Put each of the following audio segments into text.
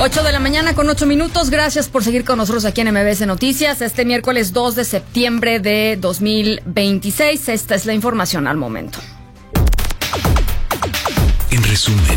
8 de la mañana con 8 minutos. Gracias por seguir con nosotros aquí en MBS Noticias. Este miércoles 2 de septiembre de 2026. Esta es la información al momento. En resumen.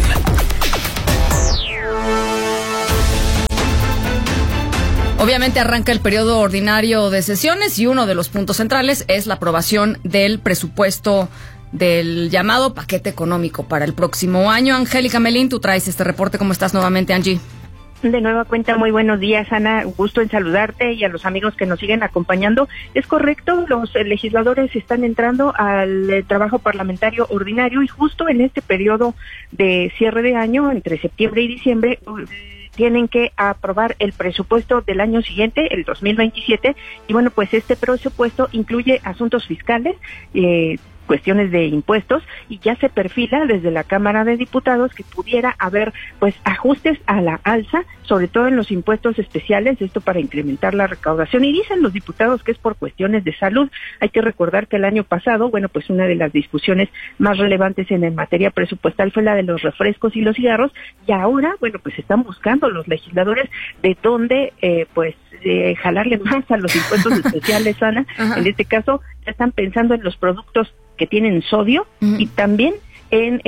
Obviamente arranca el periodo ordinario de sesiones y uno de los puntos centrales es la aprobación del presupuesto del llamado paquete económico para el próximo año. Angélica Melín, tú traes este reporte. ¿Cómo estás nuevamente, Angie? De nueva cuenta, muy buenos días, Ana. Gusto en saludarte y a los amigos que nos siguen acompañando. Es correcto, los legisladores están entrando al trabajo parlamentario ordinario y justo en este periodo de cierre de año, entre septiembre y diciembre, tienen que aprobar el presupuesto del año siguiente, el 2027, y bueno, pues este presupuesto incluye asuntos fiscales, cuestiones de impuestos, y ya se perfila desde la Cámara de Diputados que pudiera haber pues ajustes a la alza, sobre todo en los impuestos especiales, esto para incrementar la recaudación, y dicen los diputados que es por cuestiones de salud. Hay que recordar que el año pasado, bueno, pues una de las discusiones más relevantes en materia presupuestal fue la de los refrescos y los cigarros, y ahora, bueno, pues están buscando los legisladores de dónde, jalarle más a los impuestos especiales, Ana. En este caso, ya están pensando en los productos que tienen sodio y también en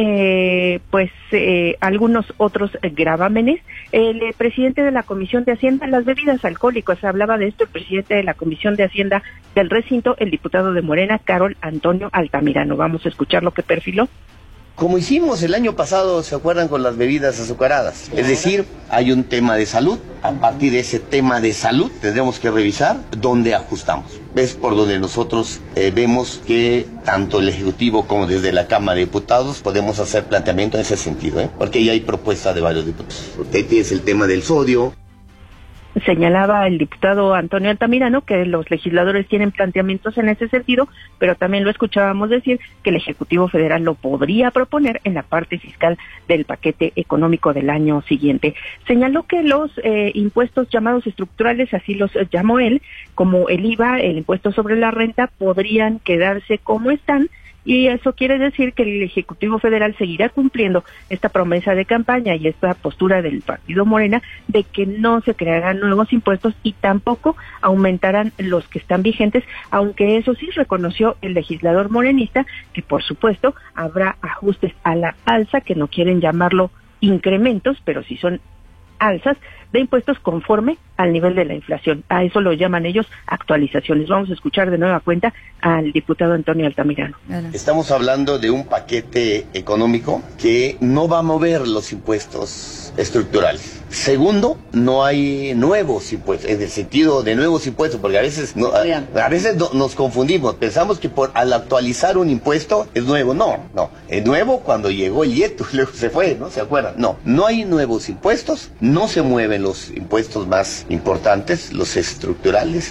algunos otros gravámenes. El presidente de la Comisión de Hacienda, las bebidas alcohólicas, hablaba de esto el presidente de la Comisión de Hacienda del recinto, el diputado de Morena, Carol Antonio Altamirano. Vamos a escuchar lo que perfiló. Como hicimos el año pasado, ¿se acuerdan con las bebidas azucaradas? Es decir, hay un tema de salud. A partir de ese tema de salud, tendremos que revisar dónde ajustamos. Es por donde nosotros vemos que tanto el Ejecutivo como desde la Cámara de Diputados podemos hacer planteamiento en ese sentido, porque ya hay propuesta de varios diputados. Usted tiene el tema del sodio. Señalaba el diputado Antonio Altamirano que los legisladores tienen planteamientos en ese sentido, pero también lo escuchábamos decir que el Ejecutivo Federal lo podría proponer en la parte fiscal del paquete económico del año siguiente. Señaló que los impuestos llamados estructurales, así los llamó él, como el IVA, el impuesto sobre la renta, podrían quedarse como están. Y eso quiere decir que el Ejecutivo Federal seguirá cumpliendo esta promesa de campaña y esta postura del Partido Morena de que no se crearán nuevos impuestos y tampoco aumentarán los que están vigentes, aunque eso sí reconoció el legislador morenista que por supuesto habrá ajustes a la alza, que no quieren llamarlo incrementos, pero sí son alzas de impuestos conforme al nivel de la inflación. A eso lo llaman ellos actualizaciones. Vamos a escuchar de nueva cuenta al diputado Antonio Altamirano. Estamos hablando de un paquete económico que no va a mover los impuestos estructurales. Segundo, no hay nuevos impuestos, en el sentido de nuevos impuestos, porque a veces nos confundimos. Pensamos que al actualizar un impuesto es nuevo. No. Es nuevo cuando llegó el IETU, luego se fue, ¿no? ¿Se acuerdan? No hay nuevos impuestos, no se mueven los impuestos más importantes, los estructurales.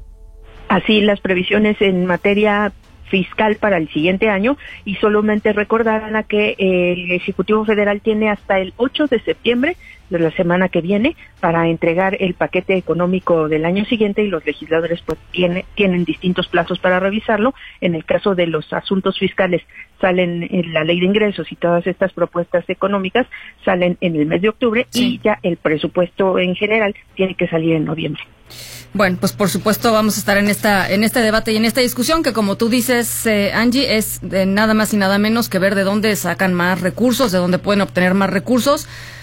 Así las previsiones en materia fiscal para el siguiente año, y solamente recordar a que el Ejecutivo Federal tiene hasta el 8 de septiembre de la semana que viene para entregar el paquete económico del año siguiente, y los legisladores pues tienen distintos plazos para revisarlo. En el caso de los asuntos fiscales salen en la ley de ingresos y todas estas propuestas económicas salen en el mes de octubre, sí. Y ya el presupuesto en general tiene que salir en noviembre. Bueno, pues por supuesto vamos a estar en este debate y en esta discusión que, como tú dices, Angie, es de nada más y nada menos que ver de dónde sacan más recursos, de dónde pueden obtener más recursos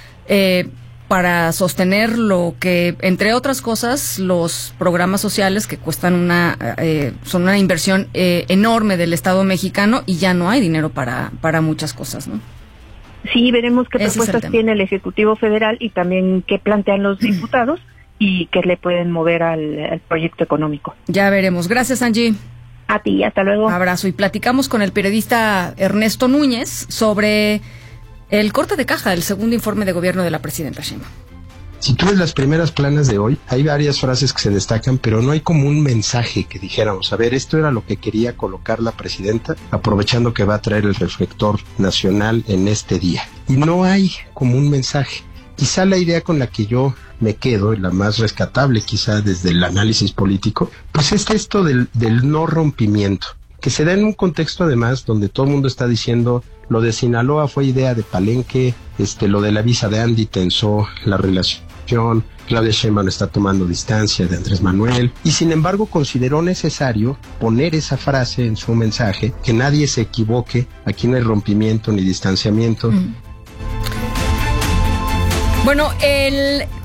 para sostener lo que, entre otras cosas, los programas sociales que cuestan son una inversión enorme del Estado mexicano, y ya no hay dinero para muchas cosas, ¿no? Sí, veremos qué propuestas tiene el Ejecutivo Federal y también qué plantean los diputados y qué le pueden mover al proyecto económico. Ya veremos. Gracias, Angie. A ti, hasta luego. Abrazo. Y platicamos con el periodista Ernesto Núñez sobre el corte de caja del segundo informe de gobierno de la presidenta Sheinbaum. Si tú ves las primeras planas de hoy, hay varias frases que se destacan, pero no hay como un mensaje que dijéramos, a ver, esto era lo que quería colocar la presidenta, aprovechando que va a traer el reflector nacional en este día. Y no hay como un mensaje. Quizá la idea con la que yo me quedo, y la más rescatable quizá desde el análisis político, pues es esto del no rompimiento, que se da en un contexto además donde todo el mundo está diciendo lo de Sinaloa fue idea de Palenque, lo de la visa de Andy tensó la relación Claudia Sheinbaum está tomando distancia de Andrés Manuel y sin embargo consideró necesario poner esa frase en su mensaje, que nadie se equivoque, aquí no hay rompimiento ni distanciamiento. Bueno, el